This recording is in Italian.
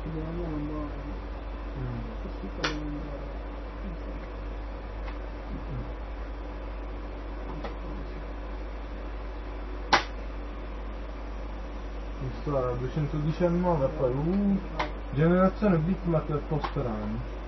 Sto a 219 e poi generazione bitmap del post run.